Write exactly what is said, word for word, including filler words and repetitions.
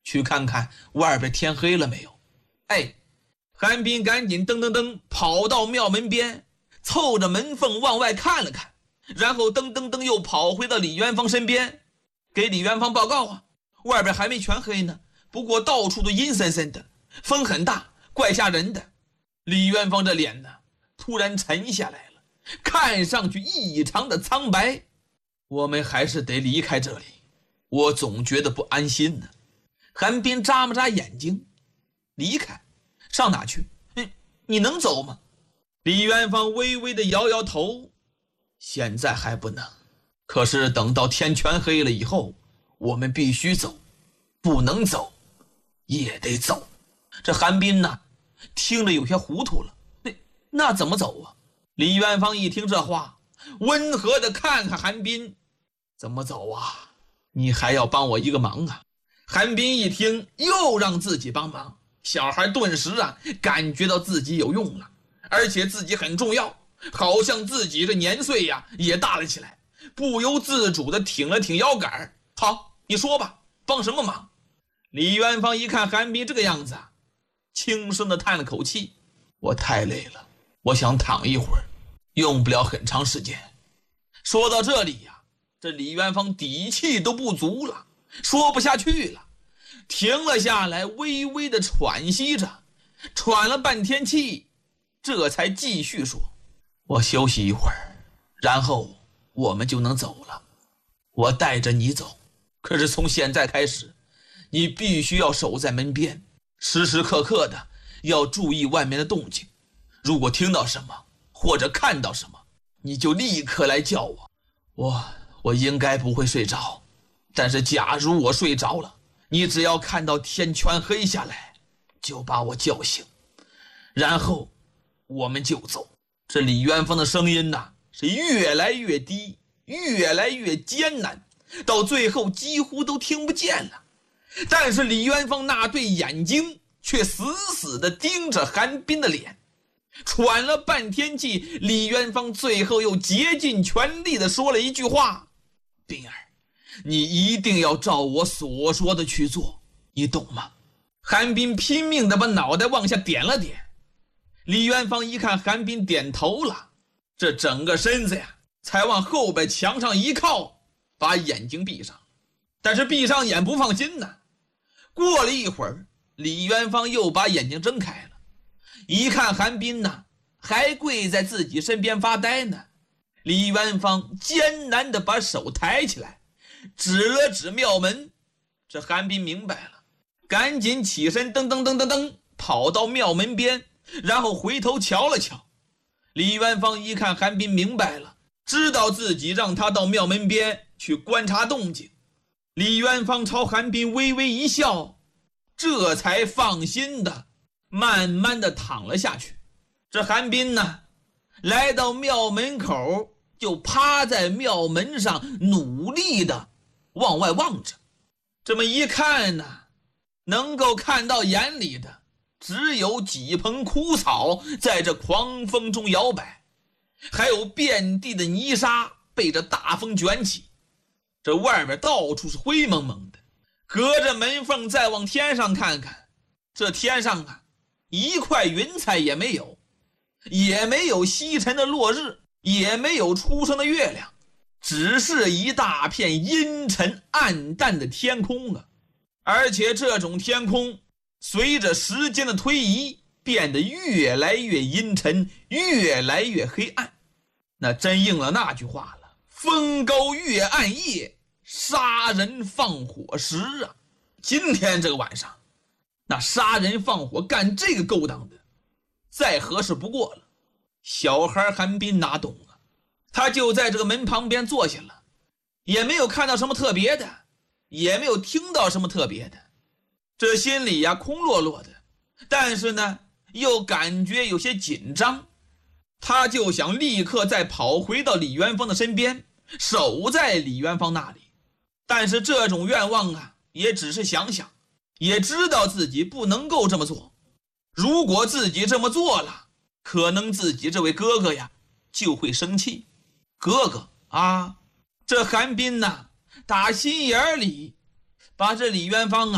去看看外边天黑了没有。哎，韩冰赶紧噔噔噔跑到庙门边，凑着门缝往外看了看，然后噔噔噔又跑回到李元芳身边，给李元芳报告啊，外边还没全黑呢，不过到处都阴森森的，风很大，怪吓人的。李元芳这脸呢突然沉下来了，看上去异常的苍白。我们还是得离开这里，我总觉得不安心呢。韩冰眨巴眨眼睛，离开？上哪去？嗯，你能走吗？李元芳微微的摇摇头，现在还不能，可是等到天全黑了以后，我们必须走，不能走也得走。这韩冰呢听着有些糊涂了，那那怎么走啊？李元芳一听这话，温和的看看韩冰，怎么走啊？你还要帮我一个忙啊。韩冰一听又让自己帮忙，小孩顿时啊感觉到自己有用了，而且自己很重要，好像自己这年岁呀也大了起来，不由自主的挺了挺腰杆。好，你说吧，帮什么忙？李元芳一看韩冰这个样子啊，轻声的叹了口气，我太累了，我想躺一会儿，用不了很长时间。说到这里呀、啊，这李元芳底气都不足了，说不下去了，停了下来，微微的喘息着，喘了半天气，这才继续说，我休息一会儿，然后我们就能走了。我带着你走，可是从现在开始，你必须要守在门边，时时刻刻的要注意外面的动静，如果听到什么或者看到什么，你就立刻来叫我。我我应该不会睡着，但是假如我睡着了，你只要看到天全黑下来，就把我叫醒，然后我们就走。这李元芳的声音呐，是越来越低，越来越艰难，到最后几乎都听不见了。但是李元芳那对眼睛却死死地盯着韩冰的脸，喘了半天气，李元芳最后又竭尽全力地说了一句话，冰儿，你一定要照我所说的去做，你懂吗？韩冰拼命地把脑袋往下点了点，李元芳一看韩冰点头了，这整个身子呀才往后边墙上一靠，把眼睛闭上。但是闭上眼不放心呢，过了一会儿，李元芳又把眼睛睁开了，一看韩冰呢还跪在自己身边发呆呢，李元芳艰难地把手抬起来，指了指庙门。这韩冰明白了，赶紧起身噔噔噔噔噔跑到庙门边，然后回头瞧了瞧。李元芳一看韩冰明白了，知道自己让他到庙门边去观察动静。李元芳朝韩冰微微一笑，这才放心的慢慢的躺了下去。这韩冰呢来到庙门口，就趴在庙门上努力的往外望着。这么一看呢，能够看到眼里的只有几盆枯草在这狂风中摇摆，还有遍地的泥沙被这大风卷起，这外面到处是灰蒙蒙的。隔着门缝再往天上看看，这天上啊一块云彩也没有，也没有西沉的落日，也没有初升的月亮，只是一大片阴沉暗淡的天空啊。而且这种天空随着时间的推移变得越来越阴沉，越来越黑暗。那真应了那句话了，风高月暗夜，杀人放火时啊。今天这个晚上，那杀人放火干这个勾当的再合适不过了。小孩韩冰哪懂啊，他就在这个门旁边坐下了，也没有看到什么特别的，也没有听到什么特别的，这心里呀空落落的，但是呢又感觉有些紧张。他就想立刻再跑回到李元芳的身边，守在李元芳那里，但是这种愿望啊也只是想想，也知道自己不能够这么做。如果自己这么做了，可能自己这位哥哥呀就会生气。哥哥啊，这韩冰呐打心眼里把这李元芳啊